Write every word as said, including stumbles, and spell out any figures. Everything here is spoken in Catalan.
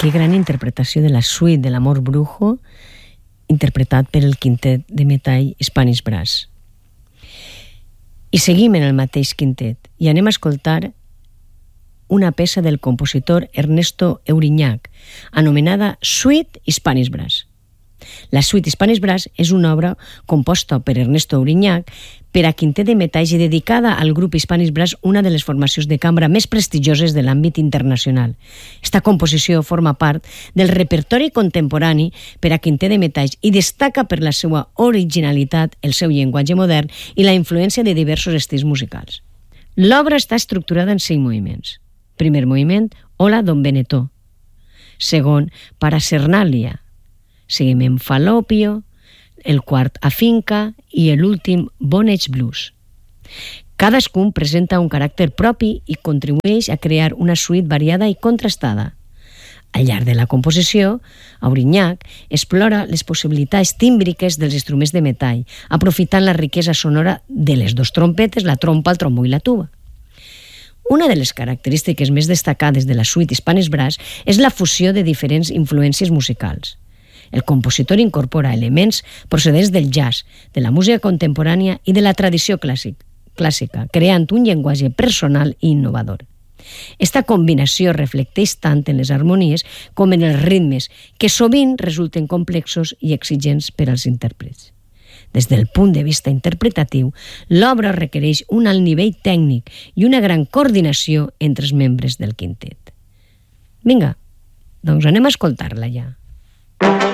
Que gran interpretació de la suite de l'Amor Brujo, interpretat per el quintet de metall Spanish Brass. I seguim en el mateix quintet i anem a escoltar una peça del compositor Ernesto Euriñac, anomenada Suite Spanish Brass. La Suite Spanish Brass és una obra composta per Ernesto Euriñac per a quintet de metalls i dedicada al grup Spanish Brass, una de les formacions de cambra més prestigioses de l'àmbit internacional. Esta composició forma part del repertori contemporani per a quintet de metalls i destaca per la seva originalitat, el seu llenguatge modern i la influència de diversos estils musicals. L'obra està estructurada en cinc moviments. Primer moviment, Hola Don Benetó. Segon, Parafernalia. Seguiment, Falopio. El quart, Afinca, i l'últim, Bonnets Blues. Cadascun presenta un caràcter propi i contribueix a crear una suite variada i contrastada. Al llarg de la composició, Euriñac explora les possibilitats tímbriques dels instruments de metall, aprofitant la riquesa sonora de les dues trompetes, la trompa, el trombó i la tuba. Una de les característiques més destacades de la suite Spanish Brass és la fusió de diferents influències musicals. El compositor incorpora elements procedents del jazz, de la música contemporània i de la tradició clàssic, clàssica, creant un llenguatge personal i innovador. Esta combinació reflecteix tant en les harmonies com en els ritmes, que sovint resulten complexos i exigents per als intèrprets. Des del punt de vista interpretatiu, l'obra requereix un alt nivell tècnic i una gran coordinació entre els membres del quintet. Vinga, doncs anem a escoltar-la ja.